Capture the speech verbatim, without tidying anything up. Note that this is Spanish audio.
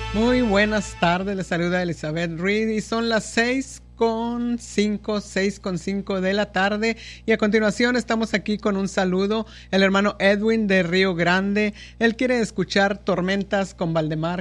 Muy buenas tardes, les saluda Elizabeth Reed y son las seis con cinco, seis con cinco de la tarde y a continuación estamos aquí con un saludo, el hermano Edwin de Río Grande. Él quiere escuchar Tormentas con Valdemar